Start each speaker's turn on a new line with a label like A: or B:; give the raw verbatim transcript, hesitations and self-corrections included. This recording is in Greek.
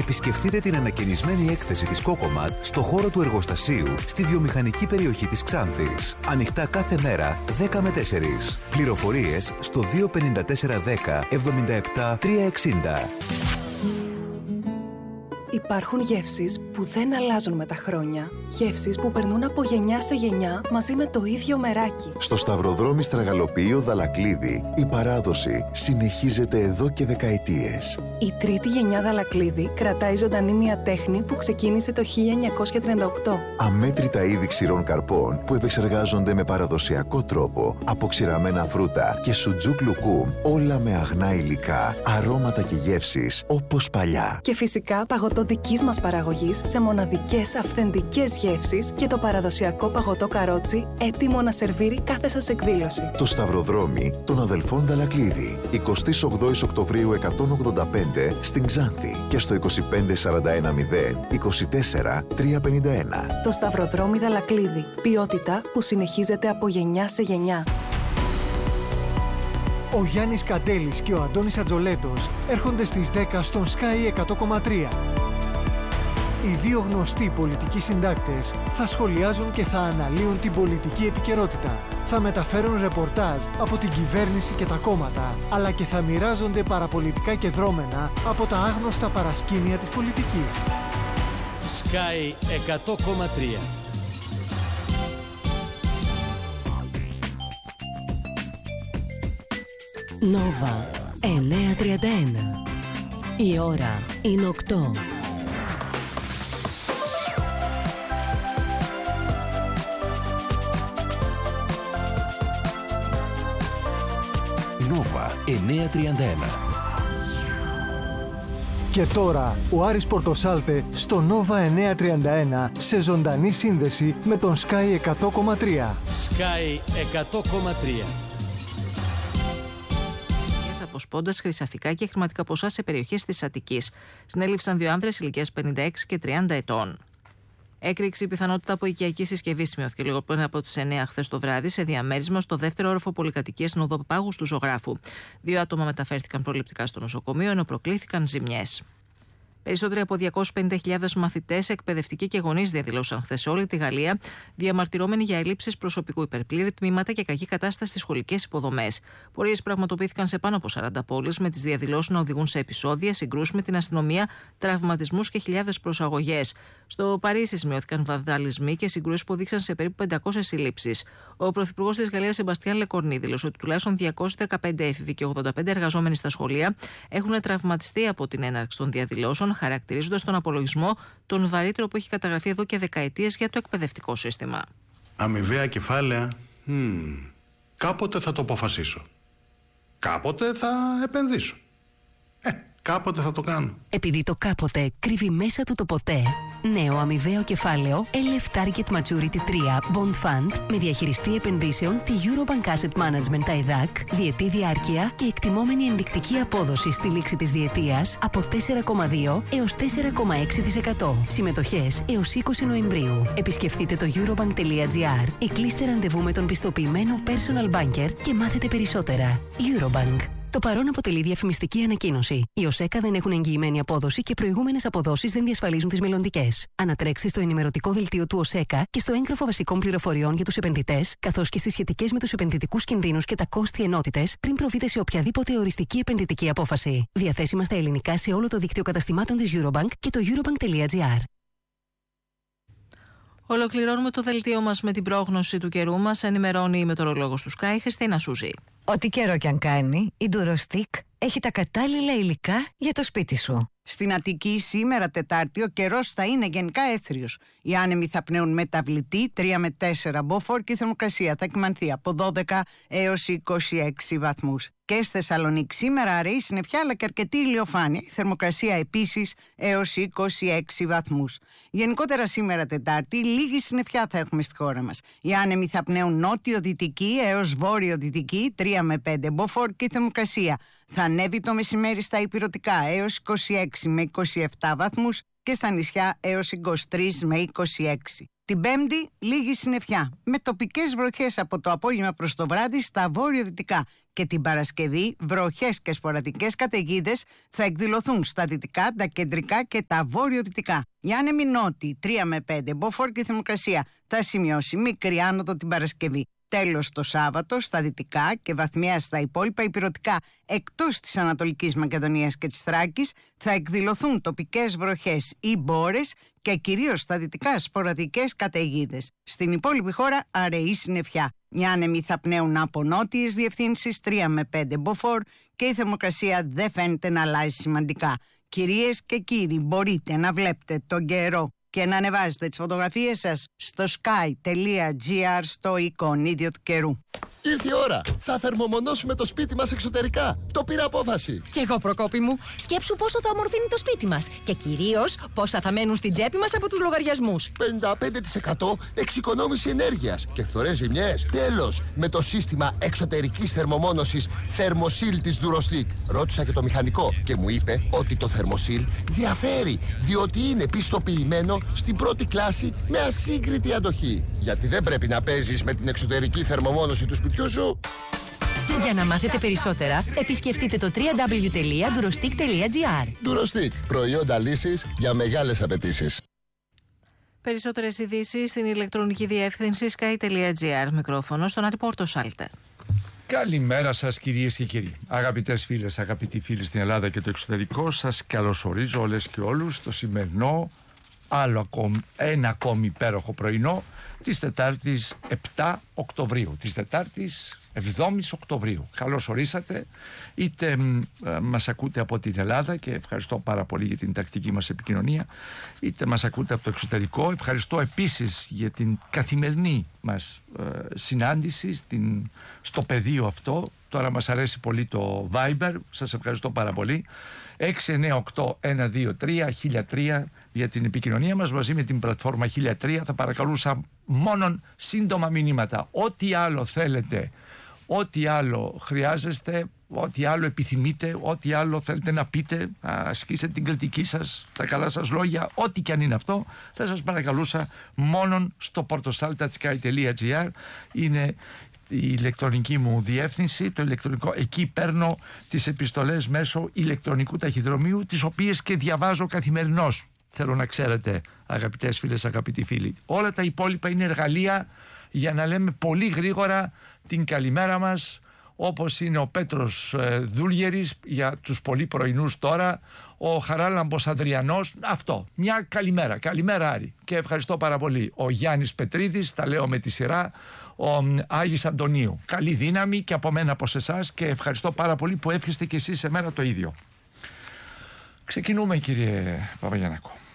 A: Επισκεφτείτε την ανακαινισμένη έκθεση της Κόκοματ στο χώρο του εργοστασίου στη βιομηχανική περιοχή της Ξάνθης. Ανοιχτά κάθε μέρα δέκα με τέσσερις. Πληροφορίες στο δύο πέντε τέσσερα δέκα εβδομήντα επτά τριακόσια εξήντα.
B: Υπάρχουν γεύσεις που δεν αλλάζουν με τα χρόνια. Γεύσεις που περνούν από γενιά σε γενιά μαζί με το ίδιο μεράκι.
C: Στο Σταυροδρόμι Στραγαλοποιείο Δαλακλίδη η παράδοση συνεχίζεται εδώ και δεκαετίες.
B: Η τρίτη γενιά Δαλακλίδη κρατάει ζωντανή μια τέχνη που ξεκίνησε το χίλια εννιακόσια τριάντα οκτώ.
C: Αμέτρητα είδη ξηρών καρπών που επεξεργάζονται με παραδοσιακό τρόπο από ξηραμένα φρούτα και σουτζούκ λουκούμ, όλα με αγνά υλικά, αρώματα και γεύσεις όπως παλιά.
B: Και φυσικά παγωτό δικής μας παραγωγής σε μοναδικές αυθεντικές γεύσεις και το παραδοσιακό παγωτό καρότσι έτοιμο να σερβίρει κάθε σας εκδήλωση.
C: Το Σταυροδρόμι των αδελφών Δαλακλίδη, εικοστή ογδόη Οκτωβρίου εκατόν ογδόντα πέντε στην Ξάνθη και στο είκοσι πέντε σαράντα ένα μηδέν είκοσι τέσσερα τριακόσια πενήντα ένα.
B: Το Σταυροδρόμι Δαλακλίδη. Ποιότητα που συνεχίζεται από γενιά σε γενιά.
D: Ο Γιάννης Καντέλης και ο Αντώνης Ατζολέτος έρχονται στις δέκα στον Sky εκατό κόμμα τρία. Οι δύο γνωστοί πολιτικοί συντάκτες θα σχολιάζουν και θα αναλύουν την πολιτική επικαιρότητα. Θα μεταφέρουν ρεπορτάζ από την κυβέρνηση και τα κόμματα, αλλά και θα μοιράζονται παραπολιτικά κεδρώμενα από τα άγνωστα παρασκήνια της πολιτικής.
E: Sky εκατό κόμμα τρία.
F: Νόβα εννιακόσια τριάντα ένα. Η ώρα είναι οκτώ.
A: Νόβα εννιακόσια τριάντα ένα.
D: Και τώρα ο Άρης Πορτοσάλτε στο Νόβα εννιακόσια τριάντα ένα σε ζωντανή σύνδεση με τον Sky εκατό κόμμα τρία.
E: Sky εκατό κόμμα τρία.
G: Από σπόντας, χρυσαφικά και χρηματικά ποσά σε περιοχές της Αττικής. Συνέληφθησαν δύο άνδρες ηλικίας πενήντα έξι και τριάντα ετών. Έκρηξη πιθανότητα από οικιακή συσκευή σημειώθηκε λίγο πριν από τις εννιά χθες το βράδυ σε διαμέρισμα στο δεύτερο όροφο πολυκατοικίας στην οδό Πάγου του Ζωγράφου. Δύο άτομα μεταφέρθηκαν προληπτικά στο νοσοκομείο ενώ προκλήθηκαν ζημιές. Περισσότεροι από διακόσιες πενήντα χιλιάδες μαθητές, εκπαιδευτικοί και γονείς διαδηλώσαν χθες σε όλη τη Γαλλία, διαμαρτυρόμενοι για ελλείψεις προσωπικού, υπερπλήρη τμήματα και κακή κατάσταση στις σχολικές υποδομές. Πορείες πραγματοποιήθηκαν σε πάνω από σαράντα πόλεις, με τις διαδηλώσεις να οδηγούν σε επεισόδια, συγκρούσεις με την αστυνομία, τραυματισμούς και χιλιάδες προσαγωγές. Στο Παρίσι σημειώθηκαν βανδαλισμοί και συγκρούσεις που οδήγησαν σε περίπου πεντακόσιες συλλήψεις. Ο πρωθυπουργός της Γαλλίας, Σεμπαστιάν Λεκορνί, δήλωσε ότι τουλάχιστον διακόσιοι δεκαπέντε έφηβοι και ογδόντα πέντε εργαζόμενοι στα σχολεία έχουν τραυματιστεί από την έναρξη των διαδηλώσεων, χαρακτηρίζοντας τον απολογισμό τον βαρύτερο που έχει καταγραφεί εδώ και δεκαετίες για το εκπαιδευτικό σύστημα.
H: Αμοιβαία κεφάλαια, hmm, κάποτε θα το αποφασίσω. Κάποτε θα επενδύσω. Ε, κάποτε θα το κάνω.
F: Επειδή το κάποτε κρύβει μέσα του το ποτέ, νέο αμοιβαίο κεφάλαιο ελ εφ Target Maturity τρία Bond Fund με διαχειριστή επενδύσεων τη Eurobank Asset Management τα ΕΔΑΚ, διετή διάρκεια και εκτιμόμενη ενδεικτική απόδοση στη λήξη της διετίας από τέσσερα κόμμα δύο έως τέσσερα κόμμα έξι τοις εκατό. Συμμετοχές έως είκοσι Νοεμβρίου. Επισκεφτείτε το eurobank τελεία gr ή κλείστε ραντεβού με τον πιστοποιημένο personal banker και μάθετε περισσότερα. Eurobank. Το παρόν αποτελεί διαφημιστική ανακοίνωση. Οι ΟΣΕΚΑ δεν έχουν εγγυημένη απόδοση και προηγούμενες αποδόσεις δεν διασφαλίζουν τις μελλοντικές. Ανατρέξτε στο ενημερωτικό δελτίο του ΟΣΕΚΑ και στο έγγραφο βασικών πληροφοριών για τους επενδυτές, καθώς και στις σχετικές με τους επενδυτικούς κινδύνους και τα κόστη ενότητες, πριν προβείτε σε οποιαδήποτε οριστική επενδυτική απόφαση. Διαθέσιμα στα ελληνικά σε όλο το δίκτυο καταστημάτων της Eurobank και το eurobank τελεία gr.
G: Ολοκληρώνουμε το δελτίο μας με την πρόγνωση του καιρού μας. Ενημερώνει η μετεωρολόγος του Sky, Χριστίνα Σούζη.
I: Ό,τι καιρό κι αν κάνει, η Ντουροστίκ έχει τα κατάλληλα υλικά για το σπίτι σου.
J: Στην Αττική σήμερα Τετάρτη ο καιρός θα είναι γενικά έθριος. Οι άνεμοι θα πνέουν μεταβλητή τρία με τέσσερα μποφόρ και η θερμοκρασία θα εκμανθεί από δώδεκα έως είκοσι έξι βαθμούς. Και στη Θεσσαλονίκη σήμερα αραιή συννεφιά αλλά και αρκετή ηλιοφάνεια. Η θερμοκρασία επίσης έως είκοσι έξι βαθμούς. Γενικότερα σήμερα Τετάρτη λίγη συννεφιά θα έχουμε στη χώρα μας. Οι άνεμοι θα πνέουν νότιο-δυτική έως βόρειο-δυτική τρία με πέντε μποφόρ και η θερμοκρασία θα ανέβει το μεσημέρι στα ηπειρωτικά έως είκοσι έξι με είκοσι επτά βαθμούς και στα νησιά έως είκοσι τρία με είκοσι έξι. Την Πέμπτη λίγη συννεφιά με τοπικές βροχές από το απόγευμα προς το βράδυ στα βόρειο-δυτικά Και την Παρασκευή βροχές και σποραδικές καταιγίδες θα εκδηλωθούν στα δυτικά, τα κεντρικά και τα βόρειο-δυτικά. Η άνεμη νότιη τρία με πέντε μποφόρ και η θερμοκρασία θα σημειώσει μικρή άνοδο την Παρασκευή. Τέλος το Σάββατο στα δυτικά και βαθμιαία στα υπόλοιπα ηπειρωτικά εκτός της Ανατολικής Μακεδονίας και της Θράκης θα εκδηλωθούν τοπικές βροχές ή μπόρες και κυρίως στα δυτικά σποραδικές καταιγίδες. Στην υπόλοιπη χώρα αραιή συννεφιά. Οι άνεμοι θα πνέουν από νότιες διευθύνσεις τρία με πέντε μποφόρ και η θερμοκρασία δεν φαίνεται να αλλάζει σημαντικά. Κυρίες και κύριοι, μπορείτε να βλέπετε τον καιρό και να ανεβάζετε τις φωτογραφίες σας στο sky τελεία gr στο εικονίδιο του καιρού.
K: Ήρθε η ώρα! Θα θερμομονώσουμε το σπίτι μας εξωτερικά. Το πήρα απόφαση.
L: Κι εγώ, Προκόπη μου. Σκέψου πόσο θα ομορφύνει το σπίτι μας. Και κυρίως πόσα θα μένουν στην τσέπη μας από τους λογαριασμούς.
K: πενήντα πέντε τοις εκατό εξοικονόμηση ενέργειας και φθορές ζημιές. Τέλος! Με το σύστημα εξωτερικής θερμομόνωσης Thermosil της Durostick. Ρώτησα και το μηχανικό και μου είπε ότι το Thermosil διαφέρει, διότι είναι πιστοποιημένο στην πρώτη κλάση με ασύγκριτη αντοχή. Γιατί δεν πρέπει να παίζεις με την εξωτερική θερμομόνωση του σπιτιού σου.
L: Για να μάθετε περισσότερα, επισκεφτείτε το double-u double-u double-u τελεία durostick τελεία gr.
K: Durostick, προϊόντα λύσης για μεγάλες απαιτήσεις.
G: Περισσότερες ειδήσεις στην ηλεκτρονική διεύθυνση sky τελεία gr. Μικρόφωνο στον Άρη Πόρτο Σάλτε.
M: Καλημέρα σας κυρίες και κύριοι. Αγαπητές φίλες, αγαπητοί φίλοι στην Ελλάδα και το εξωτερικό, σας καλωσορίζω όλες και όλους στο σημερινό άλλο ακόμη, ένα ακόμη υπέροχο πρωινό της Τετάρτης επτά Οκτωβρίου, της Τετάρτης εβδόμης Οκτωβρίου. Καλώς ορίσατε, είτε ε, μας ακούτε από την Ελλάδα και ευχαριστώ πάρα πολύ για την τακτική μας επικοινωνία, είτε μας ακούτε από το εξωτερικό. Ευχαριστώ επίσης για την καθημερινή μας ε, συνάντηση στην, στο πεδίο αυτό. Τώρα μας αρέσει πολύ το Viber, σας ευχαριστώ πάρα πολύ. έξι εννιά οκτώ ένα δύο τρία χίλια τρία για την επικοινωνία μας μαζί με την πλατφόρμα χίλια τρία. Θα παρακαλούσα μόνον σύντομα μηνύματα. Ό,τι άλλο θέλετε, ό,τι άλλο χρειάζεστε, ό,τι άλλο επιθυμείτε, ό,τι άλλο θέλετε να πείτε, να ασκήσετε την κριτική σας, τα καλά σας λόγια, ό,τι και αν είναι αυτό, θα σας παρακαλούσα μόνον στο portosalta sky τελεία gr. Είναι η ηλεκτρονική μου διεύθυνση, το ηλεκτρονικό. Εκεί παίρνω τις επιστολές μέσω ηλεκτρονικού ταχυδρομείου, τις οποίες και διαβάζω καθημερινώς. Θέλω να ξέρετε, αγαπητές φίλες, αγαπητοί φίλοι. Όλα τα υπόλοιπα είναι εργαλεία για να λέμε πολύ γρήγορα την καλημέρα μας, όπως είναι ο Πέτρος ε, Δούλγερης για τους πολύ πρωινούς τώρα, ο Χαράλαμπος Αδριανός, αυτό, μια καλημέρα, καλημέρα Άρη και ευχαριστώ πάρα πολύ. Ο Γιάννης Πετρίδης, τα λέω με τη σειρά, ο Άγης Αντωνίου. Καλή δύναμη και από μένα από εσάς και ευχαριστώ πάρα πολύ που εύχεστε και εσείς σε μένα το ίδιο. Ξεκινούμε κύριε Παπαγιαννάκο.